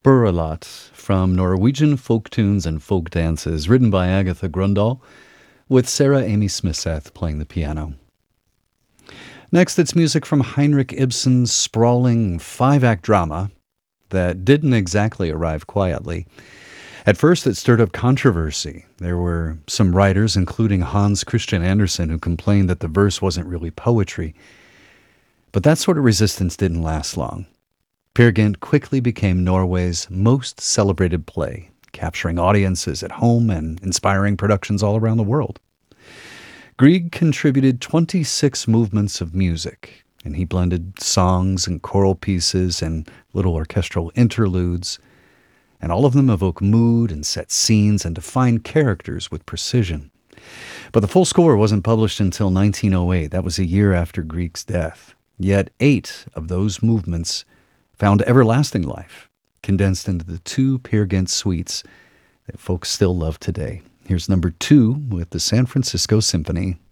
Burrelot from Norwegian Folk Tunes and Folk Dances, written by Agatha Grundahl, with Sarah Amy Smithseth playing the piano. Next, it's music from Heinrich Ibsen's sprawling five-act drama that didn't exactly arrive quietly. At first, it stirred up controversy. There were some writers, including Hans Christian Andersen, who complained that the verse wasn't really poetry. But that sort of resistance didn't last long. Peer Gynt quickly became Norway's most celebrated play, capturing audiences at home and inspiring productions all around the world. Grieg contributed 26 movements of music, and he blended songs and choral pieces and little orchestral interludes, and all of them evoke mood and set scenes and define characters with precision. But the full score wasn't published until 1908. That was a year after Grieg's death. Yet 8 of those movements found everlasting life, condensed into the 2 Peer Gynt suites that folks still love today. Here's number 2 with the San Francisco Symphony.